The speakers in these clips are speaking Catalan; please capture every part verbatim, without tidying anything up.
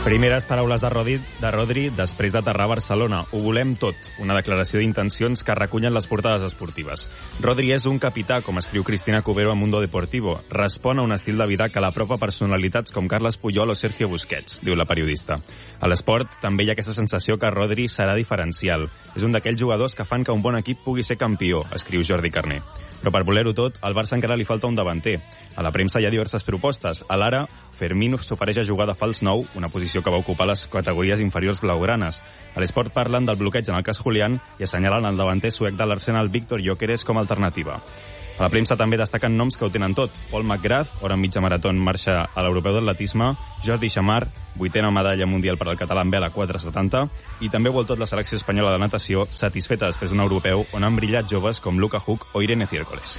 Primeres paraules de Rodri, de Rodri després d'aterrar a Barcelona. Ho volem tot. Una declaració d'intencions que recullen les portades esportives. Rodri és un capità, com escriu Cristina Cubero a Mundo Deportivo. Respon a un estil de vida que l'apropa personalitats com Carles Puyol o Sergio Busquets, diu la periodista. A l'esport també hi ha aquesta sensació que Rodri serà diferencial. És un d'aquells jugadors que fan que un bon equip pugui ser campió, escriu Jordi Carné. Però per voler-ho tot, al Barça encara li falta un davanter. A la premsa hi ha diverses propostes. A l'Ara, Fermín s'ofereix a jugar de fals nou, una posició que va ocupar les categories inferiors blaugranes. A l'Esport parlen del bloqueig en el cas Julián i assenyalen el davanter suec de l'Arsenal Víctor Gyökeres com a alternativa. A la premsa també destaquen noms que ho tenen tot. Paul McGrath, hora mitja marató en marxa a l'Europeu d'Atletisme, Jordi Chamar, vuitena medalla mundial per al català en vela quatre setanta, i també vol tot la selecció espanyola de natació, satisfeta després d'un europeu on han brillat joves com Luka Huck o Irene Ciércoles.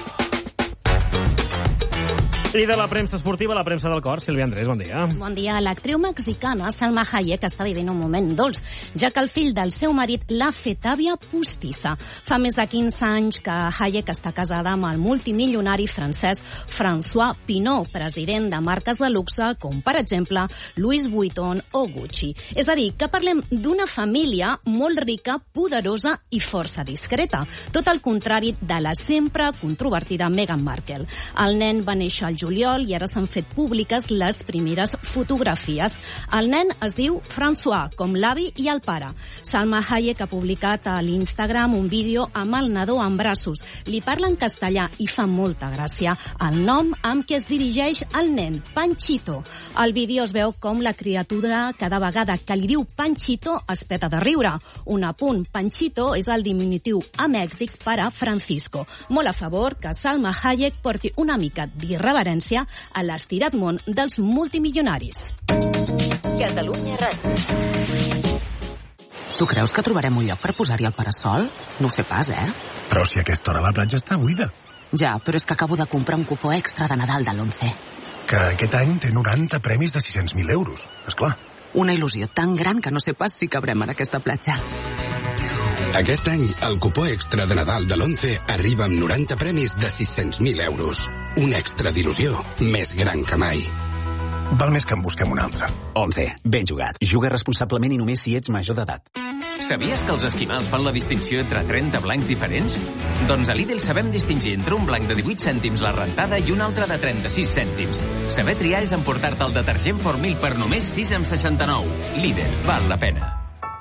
I de la premsa esportiva, la premsa del cor, Sílvia Andrés, bon dia. Bon dia. L'actriu mexicana Salma Hayek està vivint un moment dolç, ja que el fill del seu marit l'ha fet àvia postissa. Fa més de quinze anys que Hayek està casada amb el multimilionari francès François Pinault, president de marques de luxe com, per exemple, Louis Vuitton o Gucci. És a dir, que parlem d'una família molt rica, poderosa i força discreta. Tot el contrari de la sempre controvertida Meghan Markle. El nen va néixer al juliol i ara s'han fet públiques les primeres fotografies. El nen es diu François, com l'avi i el pare. Salma Hayek ha publicat a l'Instagram un vídeo amb el nadó en braços. Li parla en castellà i fa molta gràcia el nom amb què es dirigeix al nen, Panchito. Al vídeo es veu com la criatura cada vegada que li diu Panchito es peta de riure. Un apunt, Panchito és el diminutiu a Mèxic per a Francisco. Molt a favor que Salma Hayek porti una mica d'irreverència a l'estirat món dels multimilionaris. Catalunya Ràdio. Tu creus que trobarem un lloc per posar-hi el parasol? No ho sé pas, eh? Però si a aquesta hora la platja està buida. Ja, però és que acabo de comprar un cupó extra de Nadal de l'Once. Que aquest any té noranta premis de sis-cents mil euros, esclar. Una il·lusió tan gran que no sé pas si cabrem en aquesta platja. Aquest any, el cupó extra de Nadal de l'Once arriba amb noranta premis de sis-cents mil euros. Un extra d'il·lusió més gran que mai. Val més que en busquem un altre. Once, ben jugat. Juga responsablement i només si ets major d'edat. Sabies que els esquimals fan la distinció entre trenta blancs diferents? Doncs a Lidl sabem distingir entre un blanc de divuit cèntims la rentada i un altre de trenta-sis cèntims. Saber triar és emportar-te el detergent Formil per només sis coma seixanta-nou. Lidl, val la pena.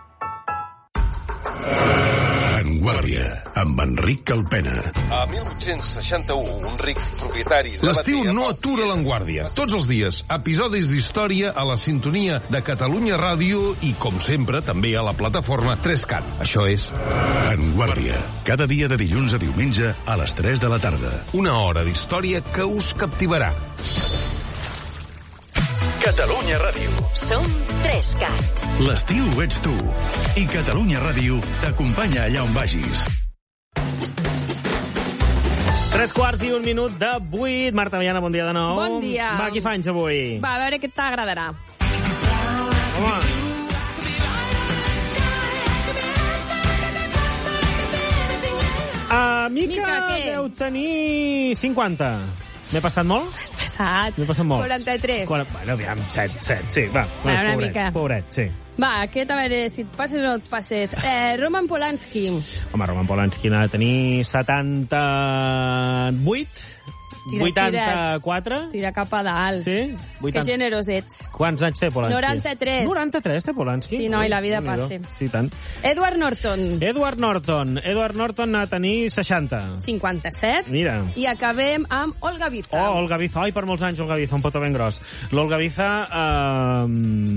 En Guàrdia, amb Enric Calpena. A mil vuit-cents seixanta-u, un ric propietari... L'estiu no atura l'Enguàrdia. Tots els dies, episodis d'història a la sintonia de Catalunya Ràdio i, com sempre, també a la plataforma tres cat. Això és En Guàrdia. Cada dia de dilluns a diumenge a les tres de la tarda. Una hora d'història que us captivarà. Catalunya Ràdio. Som tres cat. L'estiu ets tu. I Catalunya Ràdio t'acompanya allà on vagis. Tres quarts i un minut de vuit. Marta Viana, bon dia de nou. Bon dia. Va, qui fa anys avui? Va, a veure què t'agradarà. Home. Uh, Mica, Mica deu tenir cinquanta. M'he passat molt? Passat. M'he passat molt. quaranta-tres. Bueno, aviam, set, set, sí, va. Bueno, una pobret, mica. Pobret, sí. Va, aquest, a veure, si et passes o no et passes. Eh, Roman Polanski. Home, Roman Polanski n'ha de tenir setanta-vuit, Tira, vuitanta-quatre. Tira cap a dalt. Sí? vuitanta. Que generós ets. Quants anys té Polanski? noranta-tres. noranta-tres té Polanski? Sí, no, i la vida passa. Sí, tant. Edward Norton. Edward Norton. Edward Norton n'ha de tenir seixanta. cinquanta-set. Mira. I acabem amb Olga Biza. Oh, Olga Biza. Ai, per molts anys Olga Biza, un petó ben gros. L'Olga Biza... Eh,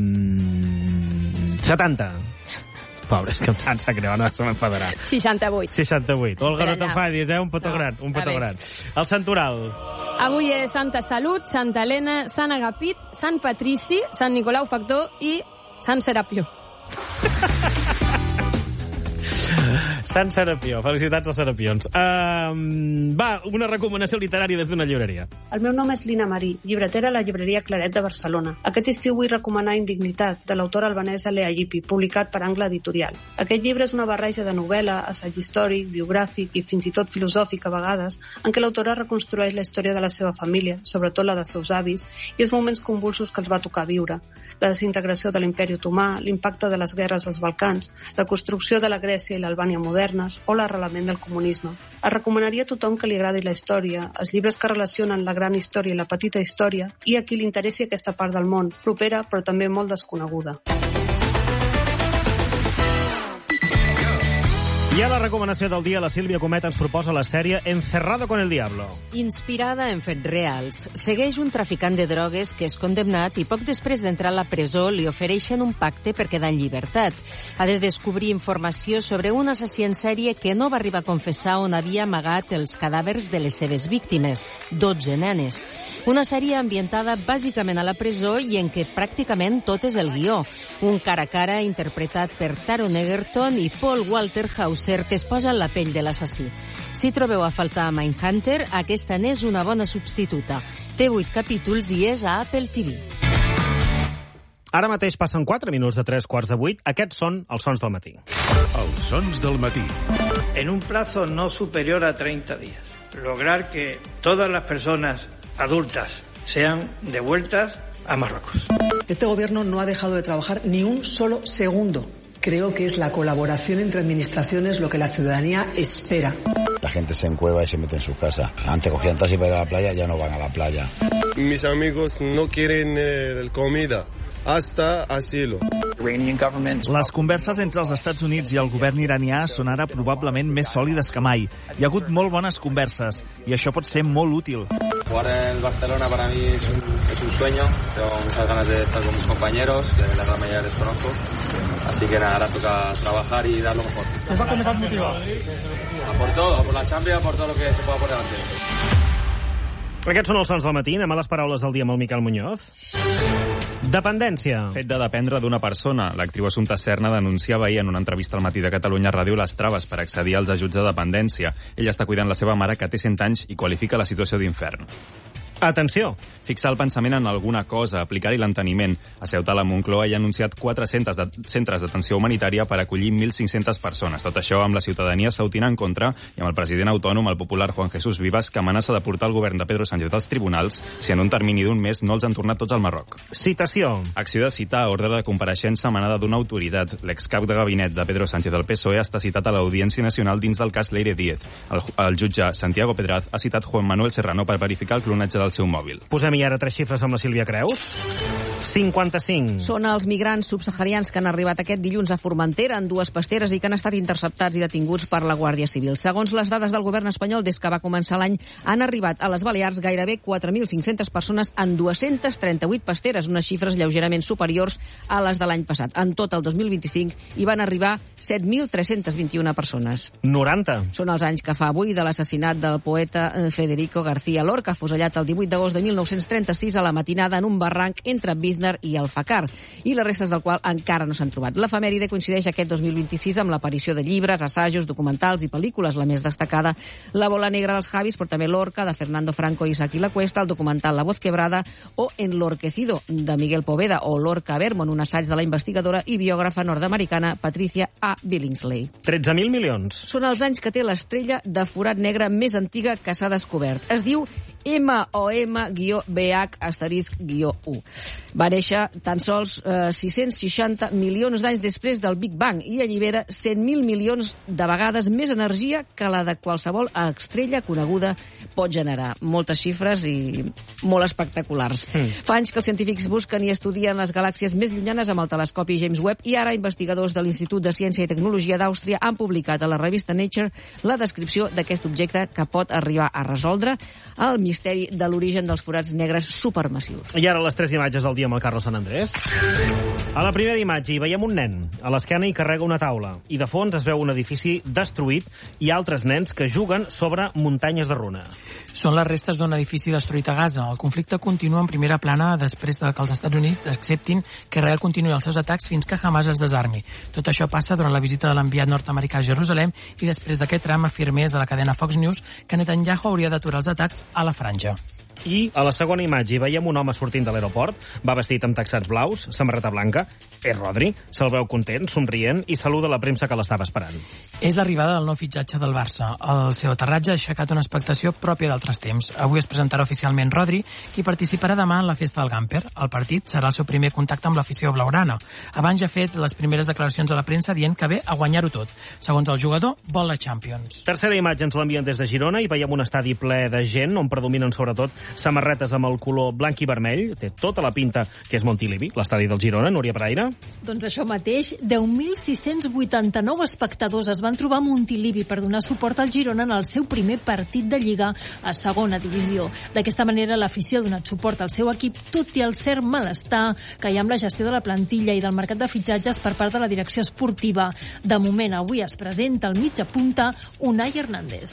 setanta. Pobre, és que em sap greu, no se m'enfadarà. seixanta-vuit. seixanta-vuit. Olga, no t'enfadis, eh? Un petó no, gran, un petó gran. El Santoral. Avui és Santa Salut, Santa Helena, Sant Agapit, Sant Patrici, Sant Nicolau Factor i Sant Serapió. Sant Serapió, felicitats als serapions. Uh, va, una recomanació literària des d'una llibreria. El meu nom és Lina Marí, llibretera a la llibreria Claret de Barcelona. Aquest estiu vull recomanar Indignitat, de l'autora albanesa Lea Ypi, publicat per Angle Editorial. Aquest llibre és una barreja de novel·la, assaig històric, biogràfic i fins i tot filosòfic a vegades, en què l'autora reconstrueix la història de la seva família, sobretot la dels seus avis, i els moments convulsos que els va tocar viure. La desintegració de l'imperi otomà, l'impacte de les guerres als Balcans, la construcció de la Grècia i l'Albània modernes o l'arrelament del comunisme. Es recomanaria a tothom que li agradi la història, els llibres que relacionen la gran història i la petita història, i a qui li interessi aquesta part del món, propera però també molt desconeguda. I a la recomanació del dia, la Sílvia Comet ens proposa la sèrie Encerrado con el Diablo. Inspirada en fets reals, segueix un traficant de drogues que és condemnat i poc després d'entrar a la presó li ofereixen un pacte per quedar en llibertat. Ha de descobrir informació sobre un assassí en sèrie que no va arribar a confessar on havia amagat els cadàvers de les seves víctimes, dotze nenes. Una sèrie ambientada bàsicament a la presó i en què pràcticament tot és el guió. Un cara a cara interpretat per Taron Egerton i Paul Walter Hauser, que es posa en la pell de l'assassí. Si trobeu a faltar Mindhunter, aquesta n'és una bona substituta. Té vuit capítols i és a Apple T V. Ara mateix passen quatre minuts de tres quarts de vuit. Aquests són els sons del matí. Els sons del matí. En un plazo no superior a treinta días. Lograr que todas las personas adultas sean devueltas a Marruecos. Este gobierno no ha dejado de trabajar ni un solo segundo. Creo que es la colaboración entre administraciones lo que la ciudadanía espera. La gente se encueva y se mete en su casa. Antes cogían taxi para ir a la playa, ya no van a la playa. Mis amigos no quieren eh, comida, hasta asilo. Les converses entre els Estats Units i el govern iranià són ara probablement més sòlides que mai. Hi ha hagut molt bones converses i això pot ser molt útil. Jugar en el Barcelona para mí es un, es un sueño. Tengo muchas ganas de estar con mis compañeros, que la gran mayoría les conozco. Así que nada, ahora toca trabajar y dar lo mejor. ¿Os va a comenzar motivado? A por todo, por la Champions, por todo lo que se pueda por delante. Aquests són els sons del matí. Anem a les paraules del dia amb el Miquel Muñoz. Dependència. Fet de dependre d'una persona. L'actriu Assumpta Serna denunciava ahir en una entrevista al Matí de Catalunya Ràdio les traves per accedir als ajuts de dependència. Ella està cuidant la seva mare, que té cent anys, i qualifica la situació d'infern. Atenció! Fixar el pensament en alguna cosa, aplicar-hi l'enteniment. A Ceuta, la Moncloa hi ha anunciat quatre centres de, centres d'atenció humanitària per acollir mil cinc-centes persones. Tot això amb la ciutadania sautina en contra i amb el president autònom, el popular Juan Jesús Vivas, que amenaça de portar el govern de Pedro Sánchez als tribunals si en un termini d'un mes no els han tornat tots al Marroc. Citació. Acció de citar, ordre de compareixença emanada d'una autoritat. L'excap de gabinet de Pedro Sánchez del P S O E està citat a l'Audiència Nacional dins del cas Leire Díez. El, el jutge Santiago Pedraz ha citat Juan Manuel Serrano per verificar el clonatge del seu mòbil. Posem-hi ara tres xifres amb la Sílvia Creus. cinquanta-cinc. Són els migrants subsaharians que han arribat aquest dilluns a Formentera en dues pasteres i que han estat interceptats i detinguts per la Guàrdia Civil. Segons les dades del govern espanyol, des que va començar l'any, han arribat a les Balears gairebé quatre mil cinc-centes persones en dues-centes trenta-vuit pasteres, unes xifres lleugerament superiors a les de l'any passat. En tot el dos mil vint-i-cinc hi van arribar set mil tres-cents vint-i-una persones. noranta. Són els anys que fa avui de l'assassinat del poeta Federico García Lorca, afusellat el divuit d'agost de mil nou-cents trenta-sis a la matinada en un barranc entre Biznar i el Facar, i les restes del qual encara no s'han trobat. L'efemèride coincideix aquest dos mil vint-i-sis amb l'aparició de llibres, assajos, documentals i pel·lícules, la més destacada, La bola negra dels Javis, però també Lorca, de Fernando Franco i Isaac y la Cuesta, el documental La voz quebrada, o Enlorquecido, de Miguel Poveda, o Lorca Vermont, un assaig de la investigadora i biògrafa nord-americana Patricia A. Billingsley. tretze mil milions. Són els anys que té l'estrella de forat negre més antiga que s'ha descobert. Es diu M O M-B H asterisc-u. Va néixer tan sols eh, sis-cents seixanta milions d'anys després del Big Bang i allibera cent mil milions de vegades més energia que la de qualsevol estrella coneguda pot generar. Moltes xifres i molt espectaculars. Mm. Fa anys que els científics busquen i estudien les galàxies més llunyanes amb el telescopi James Webb i ara investigadors de l'Institut de Ciència i Tecnologia d'Àustria han publicat a la revista Nature la descripció d'aquest objecte que pot arribar a resoldre el misteri de l'origen dels forats negres supermassius. I ara les tres imatges del dia amb el Carlos San Andrés. A la primera imatge hi veiem un nen. A l'esquena hi carrega una taula. I de fons es veu un edifici destruït i altres nens que juguen sobre muntanyes de runa. Són les restes d'un edifici destruït a Gaza. El conflicte continua en primera plana després de que els Estats Units acceptin que Israel continuï els seus atacs fins que Hamas es desarmi. Tot això passa durant la visita de l'enviat nord-americà a Jerusalem i després d'aquest tram afirmés a la cadena Fox News que Netanyahu hauria d'aturar els atacs a la franja. I a la segona imatge hi veiem un home sortint de l'aeroport, va vestit amb texans blaus, samarreta blanca, és Rodri, se'l veu content, somrient i saluda la premsa que l'estava esperant. És l'arribada del nou fitxatge del Barça. El seu aterratge ha aixecat una expectació pròpia d'altres temps. Avui es presentarà oficialment Rodri, qui participarà demà en la festa del Gamper. El partit serà el seu primer contacte amb l'afició blaugrana. Abans ja ha fet les primeres declaracions a la premsa dient que ve a guanyar-ho tot. Segons el jugador, vol la Champions. Tercera imatge ens l'envien des de Girona i veiem un estadi ple de gent on predominen sobretot samarretes amb el color blanc i vermell. Té tota la pinta que és Montilivi, l'estadi del Girona. Núria Pereira. Doncs això mateix, deu mil sis-cents vuitanta-nou espectadors es van trobar a Montilivi per donar suport al Girona en el seu primer partit de Lliga a segona divisió. D'aquesta manera, l'afició ha donat suport al seu equip, tot i el cert malestar que hi ha amb la gestió de la plantilla i del mercat de fitxatges per part de la direcció esportiva. De moment, avui es presenta al mitja punta Unai Hernández.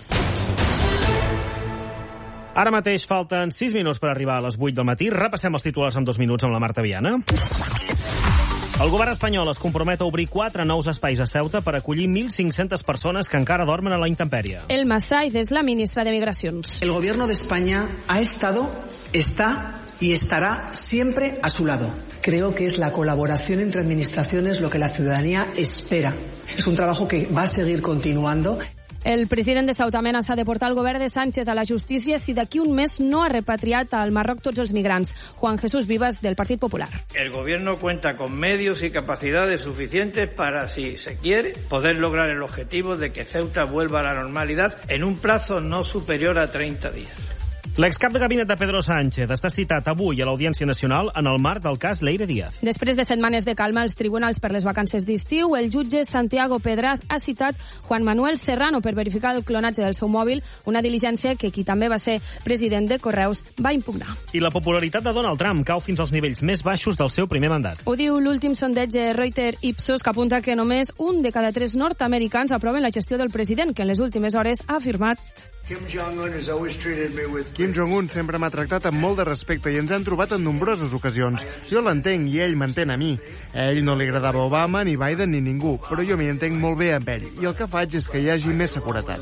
Ara mateix falten sis minuts per arribar a les vuit del matí. Repassem els titulars en dos minuts amb la Marta Viana. El govern espanyol es compromet a obrir quatre nous espais a Ceuta per acollir mil cinc-centes persones que encara dormen a la intempèrie. Elma Saiz és la ministra de Migracions. El gobierno de España ha estado, está y estará siempre a su lado. Creo que es la colaboración entre administraciones lo que la ciudadanía espera. Es un trabajo que va a seguir continuando. El president de Ceuta amenaça de portar el govern de Sánchez a la justícia si d'aquí un mes no ha repatriat al Marroc tots els migrants. Juan Jesús Vivas, del Partit Popular. El gobierno cuenta con medios y capacidades suficientes para, si se quiere, poder lograr el objetivo de que Ceuta vuelva a la normalidad en un plazo no superior a treinta días. L'excap de gabinet de Pedro Sánchez està citat avui a l'Audiència Nacional en el marc del cas Leire Díaz. Després de setmanes de calma als tribunals per les vacances d'estiu, el jutge Santiago Pedraz ha citat Juan Manuel Serrano per verificar el clonatge del seu mòbil, una diligència que qui també va ser president de Correus va impugnar. I la popularitat de Donald Trump cau fins als nivells més baixos del seu primer mandat. Ho diu l'últim sondeig de Reuters Ipsos, que apunta que només un de cada tres nord-americans aproven la gestió del president, que en les últimes hores ha afirmat Kim Jong-un sempre m'ha tractat amb molt de respecte i ens han trobat en nombroses ocasions. Jo l'entenc i ell m'entén a mi. A ell no li agradava Obama, ni Biden, ni ningú, però jo m'hi entenc molt bé amb ell i el que faig és que hi hagi més seguretat.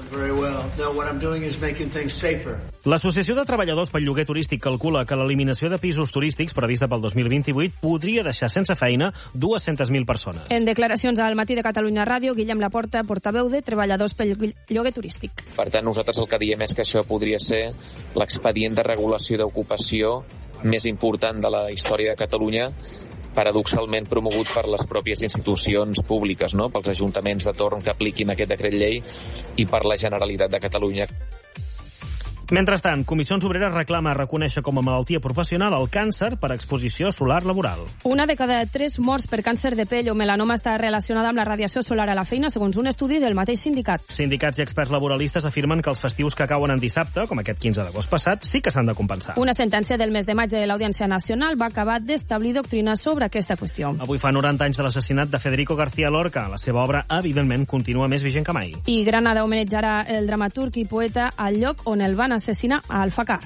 L'Associació de Treballadors pel Lloguer Turístic calcula que l'eliminació de pisos turístics prevista pel dos mil vint-i-vuit podria deixar sense feina dues-centes mil persones. En declaracions al Matí de Catalunya Ràdio, Guillem Laporta, portaveu de Treballadors pel Lloguer Turístic. Per tant, nosaltres el que diem és que això podria ser l'expedient de regulació d'ocupació més important de la història de Catalunya, paradoxalment promogut per les pròpies institucions públiques, no? Pels ajuntaments de torn que apliquin aquest decret llei i per la Generalitat de Catalunya. Mentrestant, Comissions Obreres reclama reconèixer com a malaltia professional el càncer per exposició solar laboral. Una de cada tres morts per càncer de pell o melanoma està relacionada amb la radiació solar a la feina, segons un estudi del mateix sindicat. Sindicats i experts laboralistes afirmen que els festius que cauen en dissabte, com aquest quinze d'agost passat, sí que s'han de compensar. Una sentència del mes de maig de l'Audiència Nacional va acabar d'establir doctrina sobre aquesta qüestió. Avui fa noranta anys de l'assassinat de Federico García Lorca. La seva obra, evidentment, continua més vigent que mai. I Granada homenatjarà el dramaturg i poeta al lloc on el van assassinar, a Alfacà.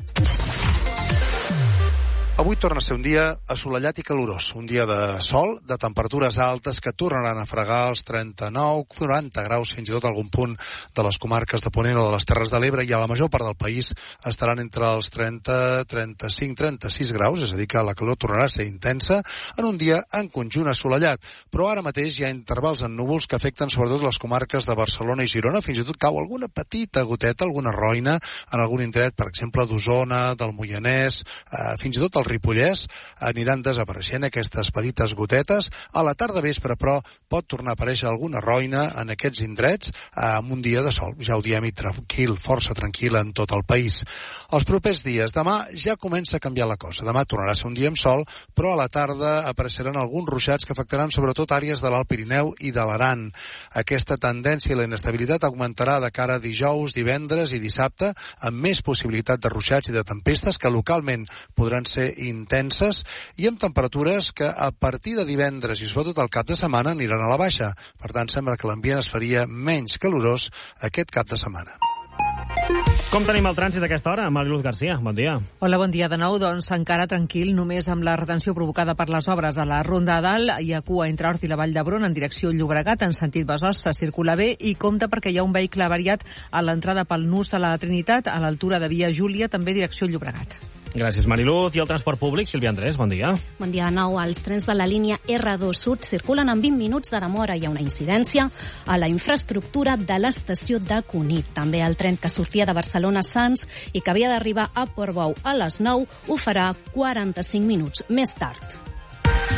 Avui torna a ser un dia assolellat i calorós, un dia de sol, de temperatures altes que tornaran a fregar els trenta-nou quaranta graus, fins i tot a algun punt de les comarques de Ponent o de les Terres de l'Ebre, i a la major part del país estaran entre els trenta, trenta-cinc, trenta-sis graus, és a dir que la calor tornarà a ser intensa en un dia en conjunt assolellat, però ara mateix hi ha intervals en núvols que afecten sobretot les comarques de Barcelona i Girona, fins i tot cau alguna petita goteta, alguna roina en algun indret, per exemple d'Osona, del Moianès, eh, fins i tot el Ripollès aniran desapareixent aquestes petites gotetes. A la tarda vespre, però, pot tornar a aparèixer alguna roina en aquests indrets amb un dia de sol. Ja ho diem, i tranquil, força tranquil en tot el país. Els propers dies, demà ja comença a canviar la cosa. Demà tornarà a ser un dia amb sol, però a la tarda apareixeran alguns ruixats que afectaran sobretot àrees de l'Alt Pirineu i de l'Aran. Aquesta tendència i la inestabilitat augmentarà de cara a dijous, divendres i dissabte, amb més possibilitat de ruixats i de tempestes que localment podran ser intenses i amb temperatures que a partir de divendres i sobretot el cap de setmana aniran a la baixa. Per tant, sembla que l'ambient es faria menys calorós aquest cap de setmana. Com tenim el trànsit a aquesta hora? Mariluz García, bon dia. Hola, bon dia de nou. Doncs encara tranquil, només amb la retenció provocada per les obres a la Ronda de Dalt. Hi ha cua entre Hort i la Vall d'Hebron en direcció Llobregat, en sentit Besòs, se circula bé i compta perquè hi ha un vehicle avariat a l'entrada pel nus de la Trinitat, a l'altura de Via Júlia, també direcció Llobregat. Gràcies, Mariluz. I el transport públic, Sílvia Andrés, bon dia. Bon dia de nou. Els trens de la línia erre dos Sud circulen amb vint minuts de demora. Hi ha una incidència a la infraestructura de l'estació de Cunit. També el tren que sortia de Barcelona a Sants i que havia d'arribar a Portbou a les nou ho farà quaranta-cinc minuts més tard.